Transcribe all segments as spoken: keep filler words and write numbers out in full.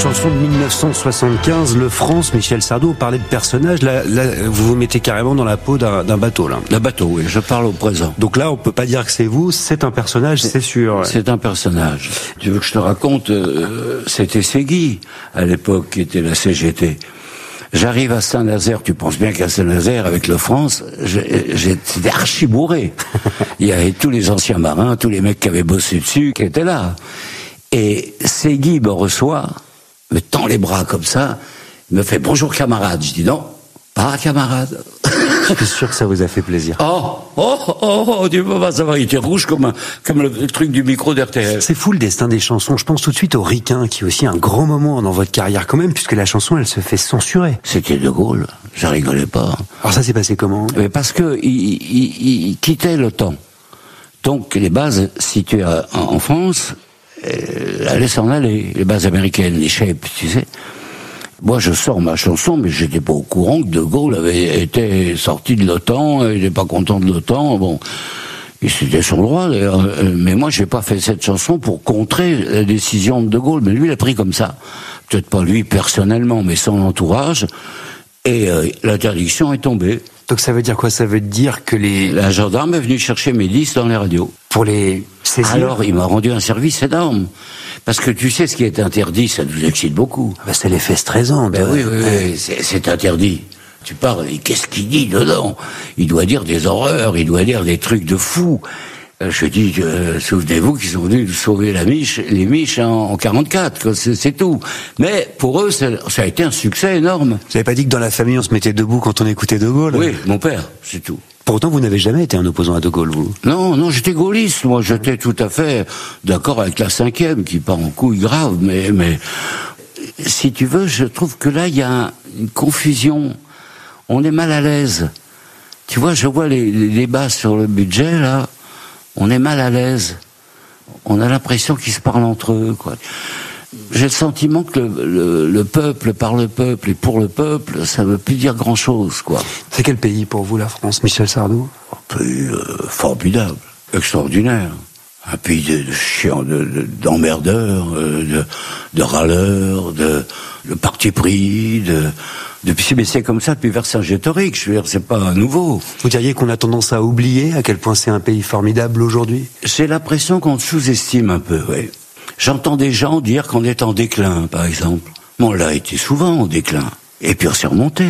chanson de mille neuf cent soixante-quinze, Le France, Michel Sardou, on parlait de personnages. Là, là, vous vous mettez carrément dans la peau d'un, d'un bateau, là. D'un bateau, oui, je parle au présent. Donc là, on peut pas dire que c'est vous, c'est un personnage, c'est, c'est sûr. Ouais. C'est un personnage. Tu veux que je te raconte, euh, c'était Ségui, à l'époque, qui était la C G T. J'arrive à Saint-Nazaire, tu penses bien qu'à Saint-Nazaire, avec le France, j'étais archi bourré. Il y avait tous les anciens marins, tous les mecs qui avaient bossé dessus, qui étaient là. Et Ségui me reçoit, me tend les bras comme ça, il me fait « Bonjour camarade ». Je dis « Non, pas camarade ». Je suis sûr que ça vous a fait plaisir. Oh, oh, oh, oh, tu peux pas savoir, il était rouge comme, un, comme le, le truc du micro d'R T L. C'est fou le destin des chansons. Je pense tout de suite au Riquin, qui est aussi un grand moment dans votre carrière quand même, puisque la chanson, elle se fait censurer. C'était De Gaulle, ça rigolait pas. Alors ça s'est passé comment ? Mais parce que il, il, il quittait l'OTAN. Donc les bases situées en, en France, euh, allaient s'en aller, les bases américaines, les shapes, tu sais. Moi, je sors ma chanson, mais j'étais pas au courant que De Gaulle avait été sorti de l'OTAN, il n'est pas content de l'OTAN, bon. Et c'était son droit, d'ailleurs. Mais moi, j'ai pas fait cette chanson pour contrer la décision de De Gaulle, mais lui, il a pris comme ça. Peut-être pas lui personnellement, mais son entourage. Et euh, l'interdiction est tombée. Donc ça veut dire quoi ? Ça veut dire que les... La gendarme est venue chercher mes disques dans les radios. Pour les saisir ? Alors, il m'a rendu un service énorme. Parce que tu sais, ce qui est interdit, ça nous excite beaucoup. Bah, c'est l'effet stressant. Ben oui, oui, oui, c'est, c'est interdit. Tu parles, et qu'est-ce qu'il dit dedans ? Il doit dire des horreurs, il doit dire des trucs de fous. Je dis, euh, souvenez-vous qu'ils sont venus sauver la miche, les miches en, en quarante-quatre, c'est, c'est tout. Mais pour eux, ça, ça a été un succès énorme. Vous n'avez pas dit que dans la famille, on se mettait debout quand on écoutait De Gaulle ? Oui, mon père, c'est tout. Pour autant, vous n'avez jamais été un opposant à De Gaulle, vous ? Non, non, j'étais gaulliste. Moi, j'étais tout à fait d'accord avec la cinquième, qui part en couille grave. Mais, mais si tu veux, je trouve que là, il y a une confusion. On est mal à l'aise. Tu vois, je vois les, les débats sur le budget, là. On est mal à l'aise. On a l'impression qu'ils se parlent entre eux, quoi. J'ai le sentiment que le, le, le peuple par le peuple et pour le peuple, ça veut plus dire grand-chose, quoi. C'est quel pays pour vous, la France, Michel Sardou ? Un pays euh, formidable, extraordinaire. Un pays de, de chiants, de, de, d'emmerdeurs, euh, de, de râleurs, de, de parti pris, de... Depuis, mais c'est comme ça depuis Vercingétorix, je veux dire, c'est pas nouveau. Vous diriez qu'on a tendance à oublier à quel point c'est un pays formidable aujourd'hui ? J'ai l'impression qu'on sous-estime un peu, oui. J'entends des gens dire qu'on est en déclin, par exemple. Bon, on l'a été souvent en déclin. Et puis on s'est remonté.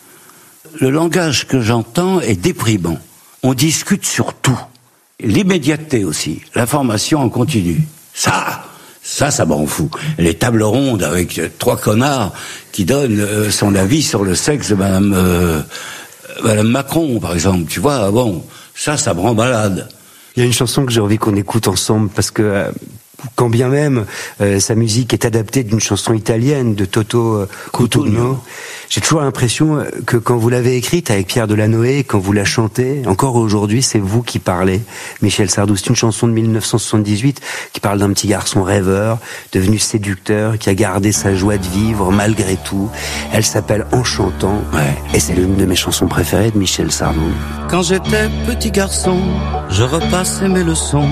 Le langage que j'entends est déprimant. On discute sur tout. L'immédiateté aussi. L'information en continu. Ça, ça, ça m'en fout. Les tables rondes avec trois connards qui donnent euh, son avis sur le sexe de Madame, euh, Madame Macron, par exemple. Tu vois, bon, ça, ça me rend malade. Il y a une chanson que j'ai envie qu'on écoute ensemble parce que... Euh... Quand bien même euh, sa musique est adaptée d'une chanson italienne de Toto euh, Cutugno, j'ai toujours l'impression que quand vous l'avez écrite avec Pierre Delanoë, quand vous la chantez, encore aujourd'hui, c'est vous qui parlez, Michel Sardou. C'est une chanson de mille neuf cent soixante-dix-huit qui parle d'un petit garçon rêveur, devenu séducteur, qui a gardé sa joie de vivre malgré tout. Elle s'appelle En chantant, ouais. Et c'est l'une de mes chansons préférées de Michel Sardou. Quand j'étais petit garçon, je repassais mes leçons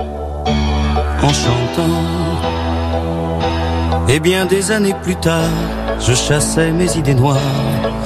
en chantant. Et bien des années plus tard, je chassais mes idées noires